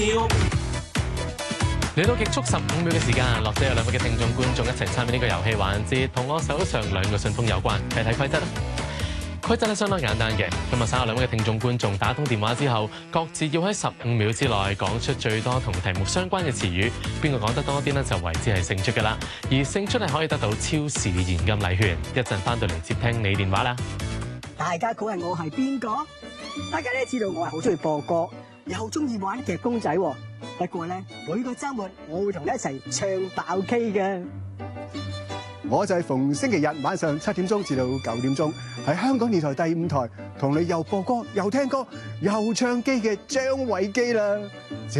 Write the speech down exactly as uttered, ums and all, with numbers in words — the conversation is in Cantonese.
嚟到極速十五秒嘅時間，樂姐有兩位嘅聽眾觀眾一齊參與呢個遊戲環節，同我手上兩個信封有關。睇睇規則啦。規則係相當簡單嘅，咁啊，稍後兩位嘅聽眾觀眾打通電話之後，各自要喺十五秒之內講出最多同題目相關嘅詞語，邊個講得多啲呢，就為之係勝出㗎啦。而勝出係可以得到超市現金禮券。一陣翻到嚟接聽你電話啦。 大家估下我係邊個？大家咧知道我係好中意播歌，又中意玩夾公仔。不過咧，每個週末我會同你一齊唱爆 K 嘅。 我就係逢星期日晚上七點鐘至到九點鐘，喺香港電台第五台同你又播歌又聽歌又唱機嘅張偉基啦。